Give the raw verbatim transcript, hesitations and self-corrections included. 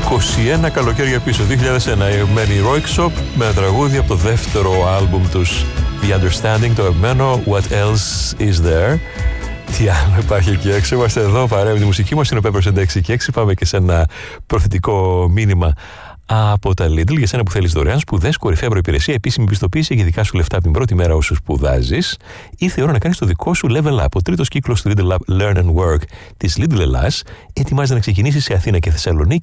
είκοσι ένα καλοκαίρια πίσω, δύο χιλιάδες ένα, η Μένι Ρόικσοπ με ένα τραγούδι από το δεύτερο άλμπουμ τους, The Understanding, το εμένο What Else Is There. Τι άλλο υπάρχει εκεί έξω. Είμαστε εδώ παρέα με τη μουσική μας, είναι ο Peppers έξι και έξι. Πάμε και σε ένα προθετικό μήνυμα από τα Lidl για σένα που θέλεις δωρεάν σπουδές, κορυφαία προϋπηρεσία, επίσημη πιστοποίηση και δικά σου λεφτά από την πρώτη μέρα όσο σπουδάζεις. Ήρθε η ώρα να κάνεις το δικό σου level up. Ο τρίτος κύκλος του Lidl Learn and Work της Lidl Ελλάς ετοιμάζει να ξεκινήσει σε Αθήνα και Θεσσαλονίκη